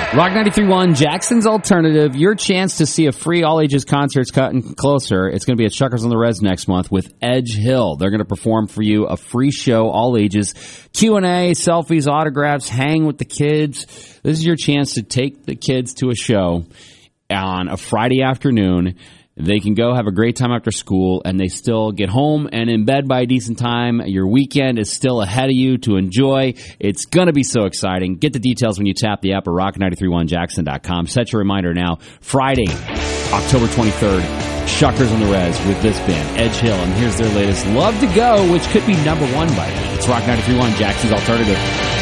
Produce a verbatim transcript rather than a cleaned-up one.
Rock ninety-three point one, Jackson's Alternative. Your chance to see a free all-ages concert's cutting closer. It's going to be at Shuckers on the Rez next month with Edge Hill. They're going to perform for you a free show, all ages, Q and A, selfies, autographs, hang with the kids. This is your chance to take the kids to a show on a Friday afternoon. They can go have a great time after school, and they still get home and in bed by a decent time. Your weekend is still ahead of you to enjoy. It's going to be so exciting. Get the details when you tap the app at rock nine three one jackson dot com. Set your reminder now. Friday, October twenty-third, Shuckers on the Rez with this band, Edge Hill. And here's their latest, Love to Go, which could be number one by then. It's Rock ninety-three point one, Jackson's Alternative.